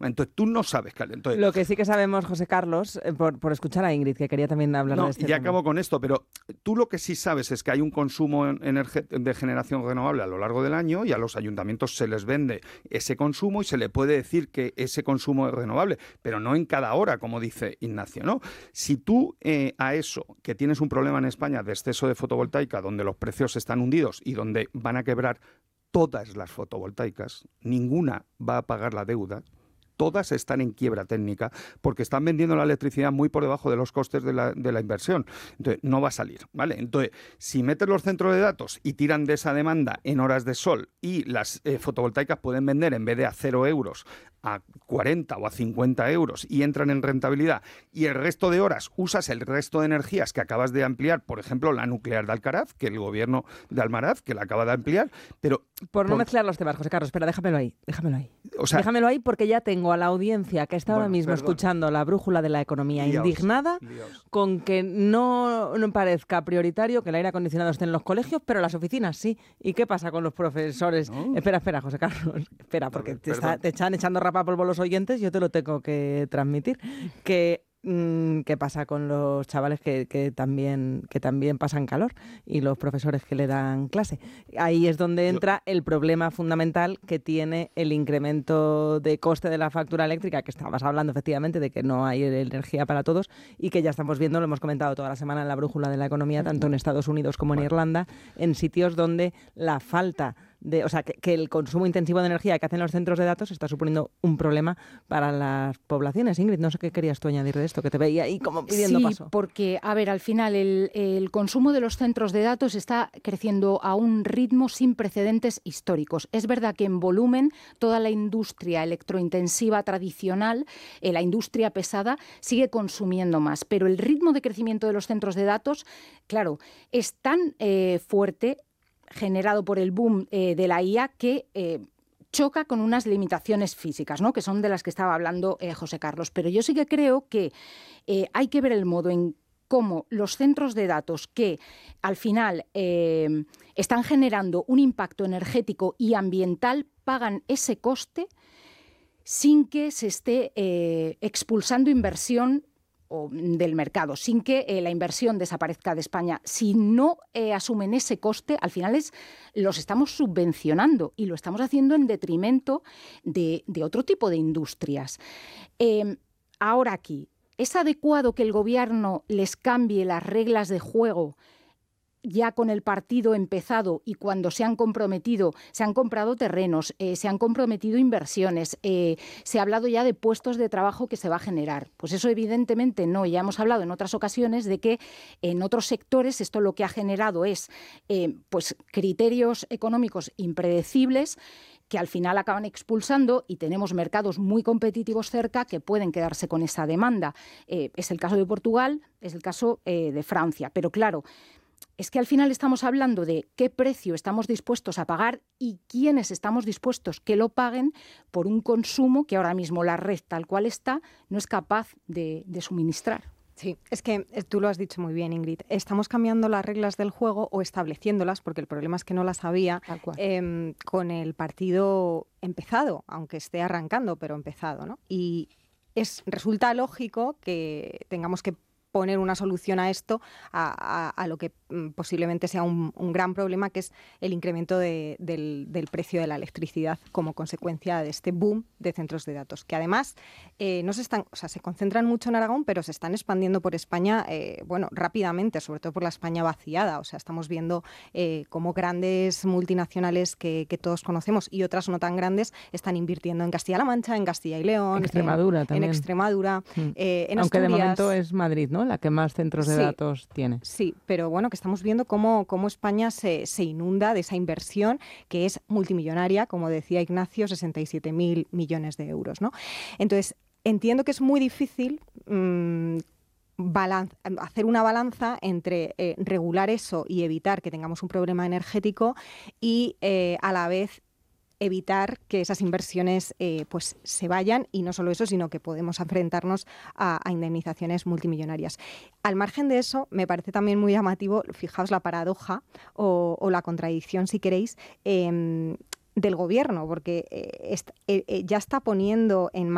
Entonces tú no sabes. Entonces, lo que sí que sabemos, José Carlos, por escuchar a Ingrid, que quería también hablar de este ya tema. acabo con esto, pero tú lo que sí sabes es que hay un consumo de generación renovable a lo largo del año y a los ayuntamientos se les vende ese consumo y se le puede decir que ese consumo es renovable, pero no en cada hora, como dice Ignacio, ¿no? Si tú a eso, que tienes un problema en España de exceso de fotovoltaica, donde los precios están hundidos y donde van a quebrar todas las fotovoltaicas, ninguna va a pagar la deuda, todas están en quiebra técnica porque están vendiendo la electricidad muy por debajo de los costes de la inversión. Entonces, no va a salir, ¿vale? Entonces, si metes los centros de datos y tiran de esa demanda en horas de sol y las fotovoltaicas pueden vender en vez de a 0 euros a 40 o a 50 euros y entran en rentabilidad y el resto de horas usas el resto de energías que acabas de ampliar, por ejemplo, la nuclear de Alcaraz, que el gobierno de Almaraz, que la acaba de ampliar, pero... Por no mezclar los temas, José Carlos, espera, déjamelo ahí. O sea, déjamelo ahí porque ya tengo a la audiencia que está ahora mismo escuchando la brújula de la economía indignada con que no parezca prioritario que el aire acondicionado esté en los colegios, pero las oficinas sí. ¿Y qué pasa con los profesores? No. Espera, José Carlos, espera, porque te están echando rapapolvo los oyentes, yo te lo tengo que transmitir. ¿Qué pasa con los chavales que también pasan calor y los profesores que le dan clase? Ahí es donde entra el problema fundamental que tiene el incremento de coste de la factura eléctrica, que estabas hablando efectivamente de que no hay energía para todos y que ya estamos viendo, lo hemos comentado toda la semana en la brújula de la economía, tanto en Estados Unidos como en Irlanda, en sitios donde la falta que el consumo intensivo de energía que hacen los centros de datos está suponiendo un problema para las poblaciones. Ingrid, no sé qué querías tú añadir de esto, que te veía ahí como pidiendo paso. Sí, porque, a ver, al final el consumo de los centros de datos está creciendo a un ritmo sin precedentes históricos. Es verdad que en volumen toda la industria electrointensiva tradicional, la industria pesada, sigue consumiendo más, pero el ritmo de crecimiento de los centros de datos, claro, es tan fuerte, generado por el boom de la IA, que choca con unas limitaciones físicas, ¿no? Que son de las que estaba hablando José Carlos. Pero yo sí que creo que hay que ver el modo en cómo los centros de datos que al final están generando un impacto energético y ambiental pagan ese coste sin que se esté expulsando inversión del mercado, sin que la inversión desaparezca de España. Si no asumen ese coste, al final los estamos subvencionando y lo estamos haciendo en detrimento de otro tipo de industrias. Ahora aquí, ¿es adecuado que el gobierno les cambie las reglas de juego ya con el partido empezado y cuando se han comprometido, se han comprado terrenos, se han comprometido inversiones, se ha hablado ya de puestos de trabajo que se va a generar? Pues eso evidentemente no. Ya hemos hablado en otras ocasiones de que en otros sectores esto lo que ha generado es pues criterios económicos impredecibles que al final acaban expulsando, y tenemos mercados muy competitivos cerca que pueden quedarse con esa demanda. Es el caso de Portugal, es el caso de Francia. Pero claro, es que al final estamos hablando de qué precio estamos dispuestos a pagar y quiénes estamos dispuestos que lo paguen por un consumo que ahora mismo la red tal cual está no es capaz de suministrar. Sí, es que tú lo has dicho muy bien, Ingrid. Estamos cambiando las reglas del juego o estableciéndolas, porque el problema es que no las había con el partido empezado, aunque esté arrancando, pero empezado, ¿no? Y resulta lógico que tengamos que poner una solución a esto, a lo que posiblemente sea un gran problema, que es el incremento del precio de la electricidad como consecuencia de este boom de centros de datos, que además se concentran mucho en Aragón, pero se están expandiendo por España rápidamente, sobre todo por la España vaciada. O sea, estamos viendo cómo grandes multinacionales que todos conocemos y otras no tan grandes están invirtiendo en Castilla-La Mancha, en Castilla y León, Extremadura también. En Extremadura, en Aunque Asturias. De momento es Madrid, ¿no?, la que más centros de datos tiene. Sí, pero bueno, que estamos viendo cómo España se inunda de esa inversión que es multimillonaria, como decía Ignacio, 67.000 millones de euros, ¿no? Entonces, entiendo que es muy difícil hacer una balanza entre regular eso y evitar que tengamos un problema energético y a la vez evitar que esas inversiones pues se vayan, y no solo eso, sino que podemos enfrentarnos a indemnizaciones multimillonarias. Al margen de eso, me parece también muy llamativo, fijaos la paradoja o la contradicción, si queréis, del gobierno, porque ya está poniendo en